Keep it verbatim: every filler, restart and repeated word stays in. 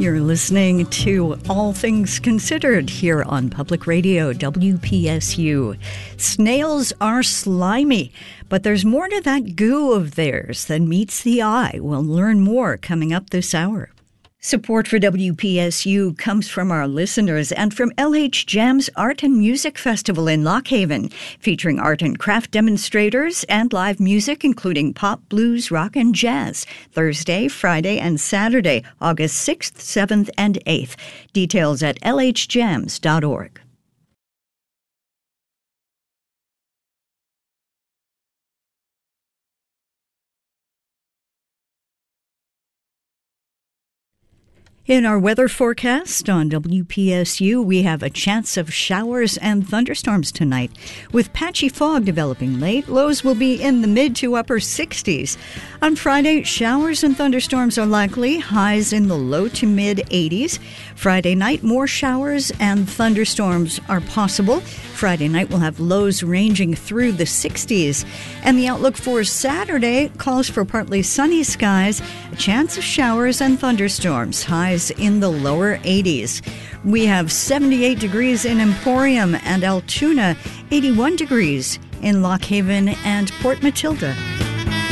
You're listening to All Things Considered here on Public Radio, W P S U. Snails are slimy, but there's more to that goo of theirs than meets the eye. We'll learn more coming up this hour. Support for W P S U comes from our listeners and from L H Jam's Art and Music Festival in Lock Haven, featuring art and craft demonstrators and live music, including pop, blues, rock, and jazz, Thursday, Friday, and Saturday, August sixth, seventh, and eighth. Details at l h jams dot org. In our weather forecast on W P S U, we have a chance of showers and thunderstorms tonight. With patchy fog developing late, lows will be in the mid to upper sixties. On Friday, showers and thunderstorms are likely, highs in the low to mid eighties. Friday night, more showers and thunderstorms are possible. Friday night will have lows ranging through the sixties. And the outlook for Saturday calls for partly sunny skies, a chance of showers and thunderstorms, highs in the lower eighties. We have seventy-eight degrees in Emporium and Altoona, eighty-one degrees in Lock Haven and Port Matilda.